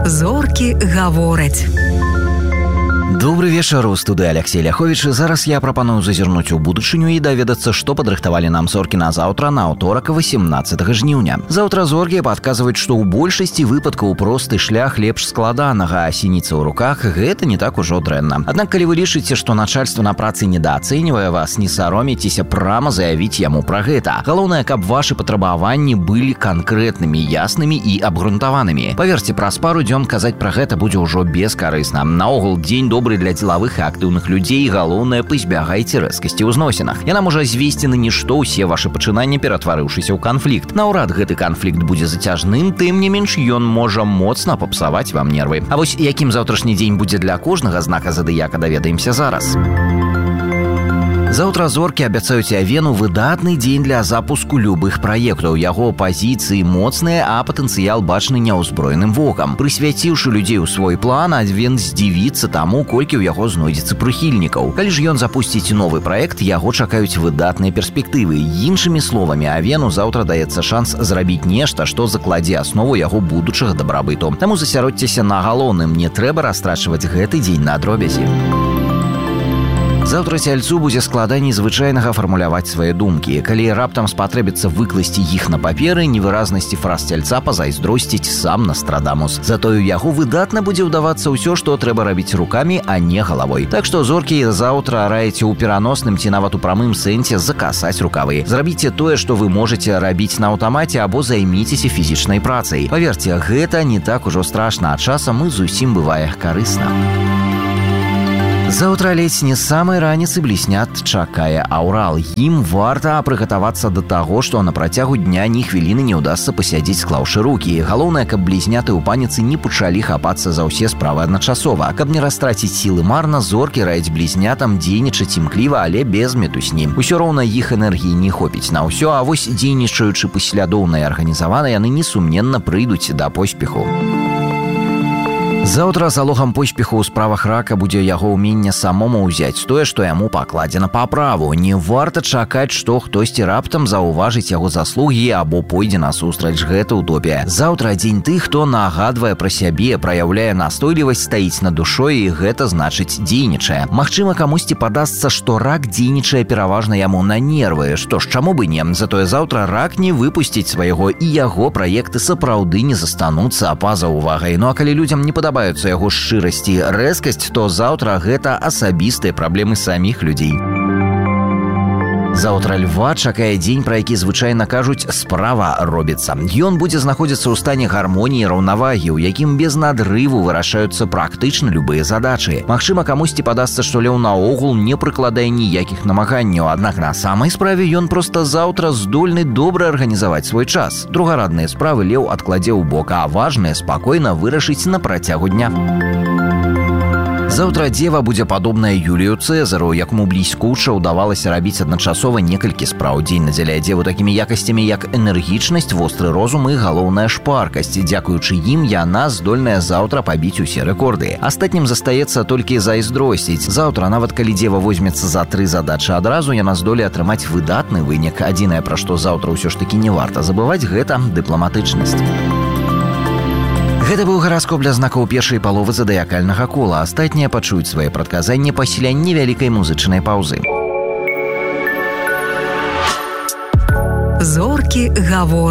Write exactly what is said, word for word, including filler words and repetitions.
Зоркі гавораць. Добрый вечер, у студии Алексей Ляхович. Зараз я прапаную зазірнуць у будучыню і даведацца, што падрыхтавалі нам зоркі на заўтра, на аўторак, восемнадцатага жніўня. Заўтра зоркі падказваюць, што ў большасці выпадкаў просты шлях лепш складанага, а сініца ў руках гэта не так ужо дрэнна. Аднак, калі вы лічыце, што начальства на працы недаацэньвае вас, не саромейцеся прама заявіць яму пра гэта. Галоўнае, каб вашы патрабаванні былі канкрэтнымі, яснымі і абгрунтаванымі. Паверце, праз пару дзён казаць пра гэта будзе ўжо бескарысна. Наогул, дзень добры для дзелавых і актыўных людзей, галоўнае, пазбягайце рэзкасці ў зносінах. Яна можа звесці на нішто ўсе вашы пачынанні, ператварыўшыся ў канфлікт. Наўрад гэты канфлікт будзе зацяжным, тым не менш ён можа моцна папсаваць вам нервы. А вось якім заўтрашні дзень будзе для кожнага знака задыяка, даведаемся зараз. Заўтра зоркі абяцаюць Авену выдатны дзень для запуску любых праектаў. Яго пазіцыі моцныя, а патэнцыял бачны няўзброеным вокам. Прысвяціўшы людзей у свой план, Авен здзівіцца таму, колькі ў яго знойдзецца прыхільнікаў. Калі ж ён запусціць новы праект, яго чакаюць выдатныя перспектывы. Іншымі словамі, Авену заўтра даецца шанс зрабіць нешта, што закладзе аснову яго будучага дабрабыту. Таму засяродзьцеся на галоўным, не трэба растрачваць гэты дзень на дробязі. Заўтра цяльцу будзе складаней звычайнага фармуляваць свае думкі. Калі раптам спатрэбіцца выкласці іх на паперы, невыразнасці фраз цяльца пазайздросціць сам Нострадамус. Затое яго выдатна будзе ўдавацца ўсё, што трэба рабіць рукамі, а не галавой. Так што зоркі заўтра раеце ў пераносным ці нават у прамым сэнсе закасаць рукавы. Зрабіце тое, што вы можаце рабіць на аўтамаце, або займіцеся фізічнай працай. Паверце, гэта не так ужо страшна, а часам і зусім бывае карысна. Заўтра ледзь не з самай раніцы бліснят чакае аўрал. Ім варта прыгатавацца да таго, што на працягу дня ні хвіліны не ўдасца пасядзець, склаўшы рукі. Галоўнае, каб блізняты ў паніцы не пачалі хапацца за ўсе справы адначасова. Каб не растраціць сілы марна, зоркі раяць блізнятам дзейнічаць імкліва, але без метусні. Усё роўна іх энергіі не хопіць на ўсё, а вось дзейнічаючы паслядоўна і арганізавана, яны несумненна прыйдуць да поспеху. Заўтра залогам поспеху ў справах рака будзе яго ўменне самому ўзяць тое, што яму пакладзена па праву. Не варта чакаць, што хтосьці раптам заўважыць яго заслугі або пойдзе насустрач. Гэта утопія. Заўтра дзень тых, хто нагадвае пра сябе, праяўляе настойлівасць, стаіць над душой, і гэта значыць дзейнічае. Магчыма, камусьці падасца, што рак дзейнічае пераважна яму на нервы. Што ж, чаму бы не? Затое заўтра рак не выпусціць свайго, і яго праекты сапраўды не застануцца па-за увагай. Ну а калі людзям не падабаецца яго шчырасці, рэзкасць, то заўтра гэта асабістыя праблемы саміх людзей. Заўтра льва чакае дзень, пра які звычайна кажуць «справа робіцца». Ён будзе знаходзіцца ў стане гармоніі і раўнавагі, у якім без надрыву вырашаюцца практычна любыя задачы. Магчыма, камусьці падасца, што леў наогул не прыкладае ніякіх намаганняў, аднак на самай справе ён проста заўтра здольны добра арганізаваць свой час. Другарадныя справы леў адкладзе ў бок, а важныя спакойна вырашыць на працягу дня. Заўтра дзева будзе падобная Юлію Цэзару, якому бліскуча ўдавалася рабіць адначасова некалькі спраў. Дзень надзяляе дзеву такімі якасцямі, як энергічнасць, востры розум і галоўная шпаркасць. Дзякуючы ім яна здольная заўтра пабіць усе рэкорды. Астатнім застаецца толькі зайздросціць. Заўтра, нават калі дзева возьмецца за тры задачы адразу, яна здолее атрымаць выдатны вынік. Адзінае, пра што заўтра ўсё ж такі не варта забываць, гэта дыпламатычнасць. Гэта быў гараскоп для знакаў першай паловы задыякальнага кола. Астатнія пачуюць свае прадказанні пасля невялікай музычнай паўзы. Зоркі гавораць.